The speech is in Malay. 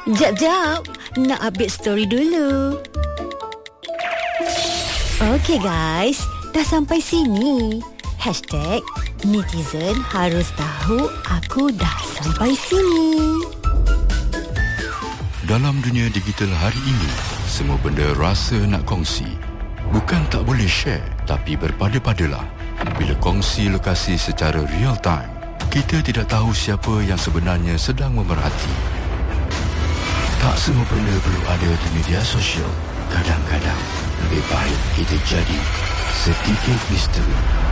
Jap, nak update story dulu. Okey guys, dah sampai sini. #netizen harus tahu aku dah sampai sini. Dalam dunia digital hari ini, semua benda rasa nak kongsi. Bukan tak boleh share, tapi berpada-padalah. Bila kongsi lokasi secara real time, kita tidak tahu siapa yang sebenarnya sedang memerhati. Tak semua benda perlu ada di media sosial. Kadang-kadang lebih baik kita jadi sedikit misteri.